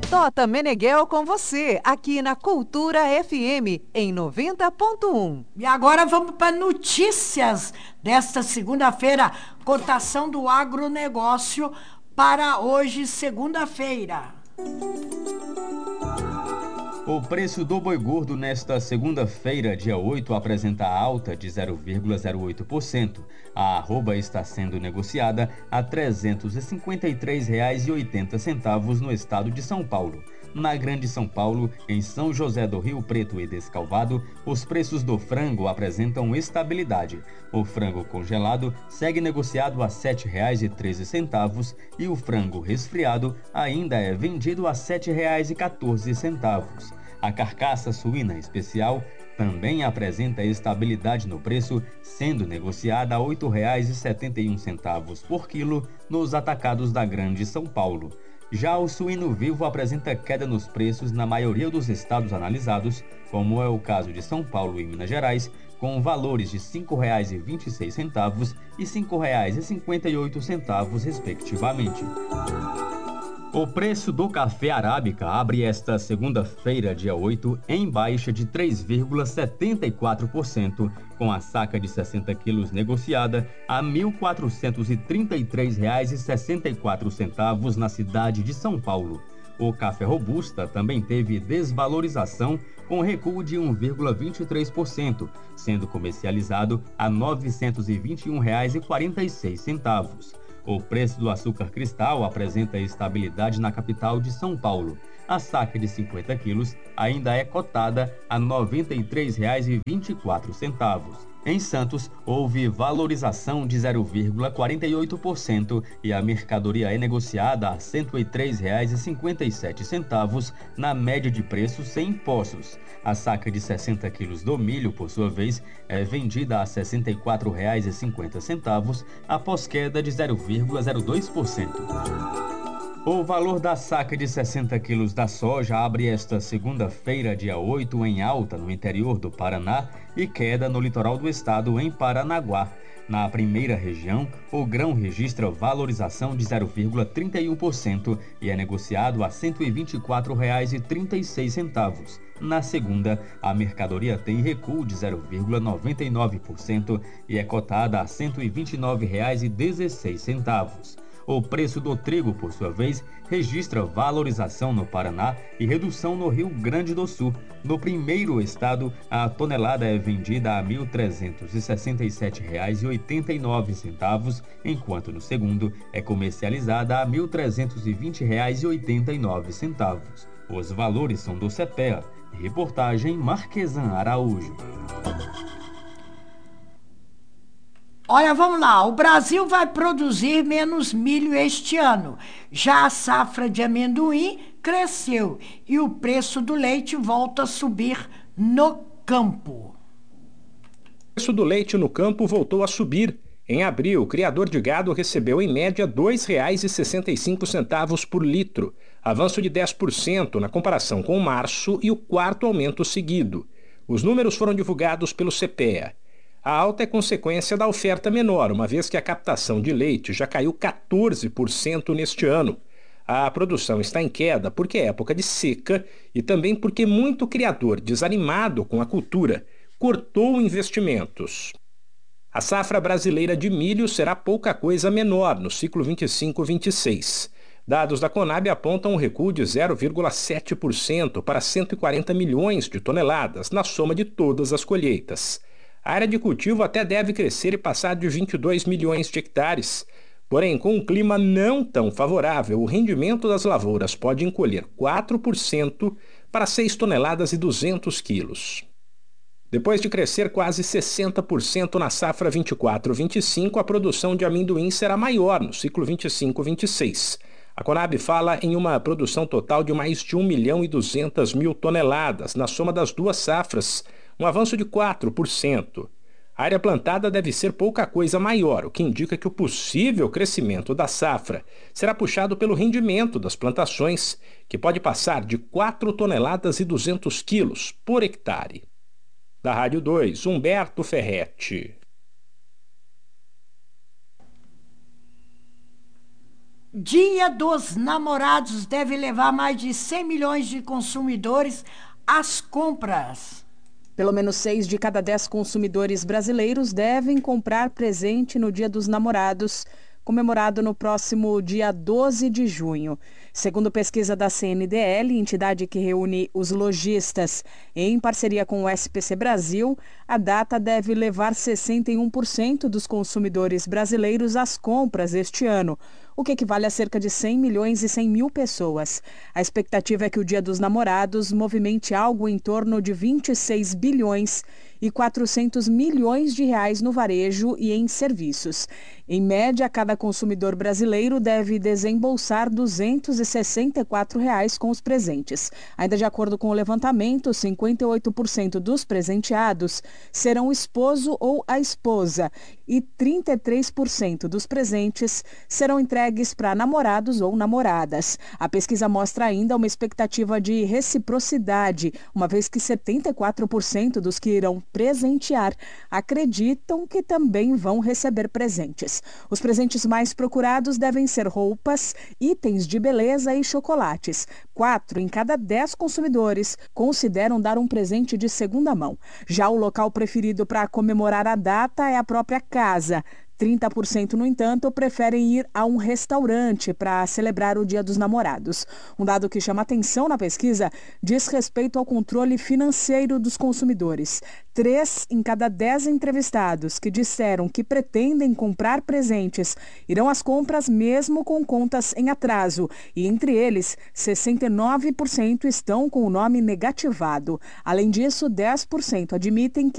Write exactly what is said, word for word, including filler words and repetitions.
Tota Meneghel com você, aqui na Cultura F M, em noventa ponto um. E agora vamos para notícias desta segunda-feira. Cotação do agronegócio para hoje, segunda-feira. O preço do boi gordo nesta segunda-feira, dia oito, apresenta alta de zero vírgula zero oito por cento. A arroba está sendo negociada a trezentos e cinquenta e três reais e oitenta centavos no estado de São Paulo. Na Grande São Paulo, em São José do Rio Preto e Descalvado, os preços do frango apresentam estabilidade. O frango congelado segue negociado a sete reais e treze centavos e o frango resfriado ainda é vendido a sete reais e quatorze centavos. A carcaça suína especial também apresenta estabilidade no preço, sendo negociada a oito reais e setenta e um centavos por quilo nos atacados da Grande São Paulo. Já o suíno vivo apresenta queda nos preços na maioria dos estados analisados, como é o caso de São Paulo e Minas Gerais, com valores de cinco reais e vinte e seis centavos e cinco reais e cinquenta e oito centavos, respectivamente. O preço do café arábica abre esta segunda-feira, dia oito, em baixa de três vírgula setenta e quatro por cento, com a saca de sessenta quilos negociada a mil quatrocentos e trinta e três reais e sessenta e quatro centavos na cidade de São Paulo. O café robusta também teve desvalorização, com recuo de um vírgula vinte e três por cento, sendo comercializado a novecentos e vinte e um reais e quarenta e seis centavos. O preço do açúcar cristal apresenta estabilidade na capital de São Paulo. A saca de cinquenta quilos ainda é cotada a noventa e três reais e vinte e quatro centavos. Em Santos, houve valorização de zero vírgula quarenta e oito por cento e a mercadoria é negociada a cento e três reais e cinquenta e sete centavos na média de preços sem impostos. A saca de sessenta quilos do milho, por sua vez, é vendida a sessenta e quatro reais e cinquenta centavos após queda de zero vírgula zero dois por cento. O valor da saca de sessenta quilos da soja abre esta segunda-feira, dia oito, em alta no interior do Paraná e queda no litoral do estado, em Paranaguá. Na primeira região, o grão registra valorização de zero vírgula trinta e um por cento e é negociado a cento e vinte e quatro reais e trinta e seis centavos. Na segunda, a mercadoria tem recuo de zero vírgula noventa e nove por cento e é cotada a cento e vinte e nove reais e dezesseis centavos. O preço do trigo, por sua vez, registra valorização no Paraná e redução no Rio Grande do Sul. No primeiro estado, a tonelada é vendida a mil trezentos e sessenta e sete reais e oitenta e nove centavos, enquanto no segundo é comercializada a mil trezentos e vinte reais e oitenta e nove centavos. Os valores são do CEPEA. Reportagem Marquesan Araújo. Olha, vamos lá, o Brasil vai produzir menos milho este ano. Já a safra de amendoim cresceu e o preço do leite volta a subir no campo. O preço do leite no campo voltou a subir. Em abril, o criador de gado recebeu em média dois reais e sessenta e cinco centavos por litro, avanço de dez por cento na comparação com março e o quarto aumento seguido. Os números foram divulgados pelo CEPEA. A alta é consequência da oferta menor, uma vez que a captação de leite já caiu quatorze por cento neste ano. A produção está em queda porque é época de seca e também porque muito criador, desanimado com a cultura, cortou investimentos. A safra brasileira de milho será pouca coisa menor no ciclo vinte e cinco vinte e seis. Dados da Conab apontam um recuo de zero vírgula sete por cento para cento e quarenta milhões de toneladas na soma de todas as colheitas. A área de cultivo até deve crescer e passar de vinte e dois milhões de hectares. Porém, com um clima não tão favorável, o rendimento das lavouras pode encolher quatro por cento para seis toneladas e duzentos quilos. Depois de crescer quase sessenta por cento na safra vinte e quatro vinte e cinco, a produção de amendoim será maior no ciclo vinte e cinco vinte e seis. A Conab fala em uma produção total de mais de um milhão e duzentas mil toneladas na soma das duas safras, um avanço de quatro por cento. A área plantada deve ser pouca coisa maior, o que indica que o possível crescimento da safra será puxado pelo rendimento das plantações, que pode passar de quatro toneladas e duzentos quilos por hectare. Da Rádio dois, Humberto Ferretti. Dia dos Namorados deve levar mais de cem milhões de consumidores às compras. Pelo menos seis de cada dez consumidores brasileiros devem comprar presente no Dia dos Namorados, comemorado no próximo dia doze de junho. Segundo pesquisa da C N D L, entidade que reúne os lojistas em parceria com o S P C Brasil, a data deve levar sessenta e um por cento dos consumidores brasileiros às compras este ano, o que equivale a cerca de cem milhões e cem mil pessoas. A expectativa é que o Dia dos Namorados movimente algo em torno de vinte e seis bilhões e quatrocentos milhões de reais no varejo e em serviços. Em média, cada consumidor brasileiro deve desembolsar duzentos e sessenta e quatro reais com os presentes. Ainda de acordo com o levantamento, cinquenta e oito por cento dos presenteados serão o esposo ou a esposa e trinta e três por cento dos presentes serão entregues para namorados ou namoradas. A pesquisa mostra ainda uma expectativa de reciprocidade, uma vez que setenta e quatro por cento dos que irão presentear acreditam que também vão receber presentes. Os presentes mais procurados devem ser roupas, itens de beleza e chocolates. Quatro em cada dez consumidores consideram dar um presente de segunda mão. Já o local preferido para comemorar a data é a própria casa. trinta por cento, no entanto, preferem ir a um restaurante para celebrar o Dia dos Namorados. Um dado que chama atenção na pesquisa diz respeito ao controle financeiro dos consumidores. Três em cada dez entrevistados que disseram que pretendem comprar presentes irão às compras mesmo com contas em atraso. E entre eles, sessenta e nove por cento estão com o nome negativado. Além disso, dez por cento admitem que